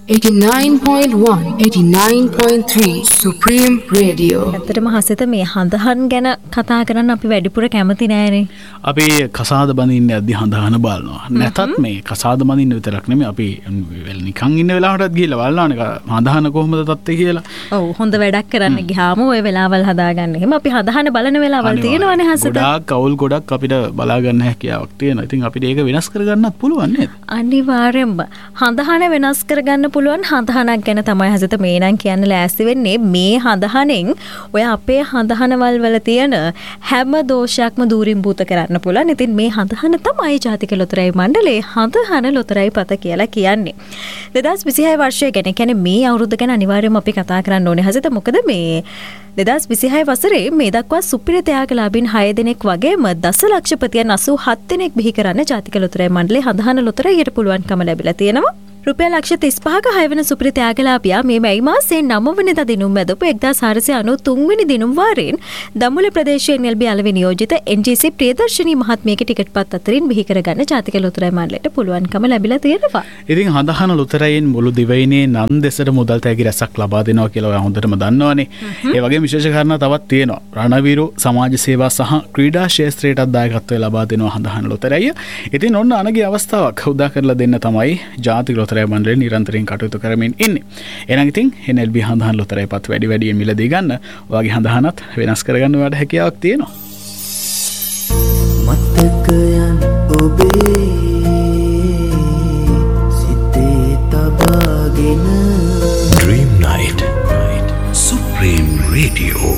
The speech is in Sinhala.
89.1 89.3 Supreme Radio. ඇත්තටම හසිත මේ හඳහන් ගැන කතා කරන්න අපි වැඩිපුර කැමති නෑනේ. අපි කසාද බඳින්න යද්දි හඳහන බලනවා. නැතත් මේ කසාද බඳින්න විතරක් නෙමෙයි අපි නිකන් ඉන්න වෙලාවටත් ගිහලා බලනවානේ හඳහන කොහොමද තත්ත්වය කියලා. ඔව් හොඳ වැඩක් කරන්න ගියාම ওই වෙලාවල් හදාගන්න. එහෙම අපි හඳහන බලන වෙලාවල් තියෙනවානේ හසිත. ගොඩාක් අවුල් ගොඩක් අපිට බලා ගන්න හැකියාවක් තියෙනවා. ඉතින් අපිට ඒක වෙනස් කරගන්නත් පුළුවන් නේද? අනිවාර්යෙන්ම හඳහන වෙනස් කරගන්න පුළුවන් හඳහනක් ගැන තමයි හසිත මේ නම් කියන්න ලෑස්ති වෙන්නේ. මේ හඳහනෙන් ඔය අපේ හඳහනවල් වල තියෙන හැම දෝෂයක්ම දූරින් භූත කරන්න පුළුවන්. ඉතින් මේ හඳහන තමයි ජාතික ලොතරැයි මණ්ඩලයේ හඳහන ලොතරැයි පත කියලා කියන්නේ. 2026 වර්ෂය ගැන කියන්නේ මේ අවුරුද්ද ගැන අනිවාර්යයෙන්ම අපි කතා කරන්න ඕනේ හසිත. මොකද මේ 2026 වසරේ මේ දක්වා සුපිරි ත්‍යාගලාභීන් 6 දෙනෙක් වගේම දසලක්ෂපතියන් 87 දෙනෙක් බිහි කරන්න ජාතික ලොතරැයි මණ්ඩලයේ හඳහන ලොතරැයියට පුළුවන්කම ලැබිලා තියෙනවා. රුපියල් ලක්ෂ 35ක 6 වෙනි සුපිරි ත්‍යාගලාභියා මේ මැයි මාසයේ 9 වෙනිදා දිනුම් මැදපු 1493 වෙනි දිනුම් වාරයෙන් දඹුල්ල ප්‍රදේශයේ NLB අලෙවි නියෝජිත NGC ප්‍රියදර්ශිනී මහත්මියගේ ටිකට් පත් අතරින් බිහි කරගන්න ජාතික ලොතරැයි මණ්ඩලයට පුළුවන්කම ලැබිලා තියෙනවා. ඉතින් හඳහන ලොතරැයින් මුළු දිවයිනේ නම් දෙසට මුදල් තෑගි රැසක් ලබා දෙනවා කියලා ඔයා හොඳටම දන්නවනේ. ඒ වගේම විශේෂ කාරණා තවත් තියෙනවා. රණවිරු සමාජ සේවා සහ ක්‍රීඩා ක්ෂේත්‍රයටත් දායකත්වය ලබා දෙනවා හඳහන ලොතරැයිය. ඉතින් ඔන්න අනගේ අවස්ථාවක් උදා කරලා දෙන්න තමයි ජාතික ලොතරැයි මණ්ඩලය නිරන්තරයෙන් කටයුතු කරමින් ඉන්නේ. එහෙනම් ඉතින් NLB හඳහන් ලොතරැයි පත් වැඩි වැඩියෙන් මිලදී ගන්න ඔයාගේ හඳහනත් වෙනස් කරගන්න ඔයාලට හැකියාවක් තියෙනවා. මතකයන් ඔබේ සිතේ තබාගෙන Dream Night Supreme Radio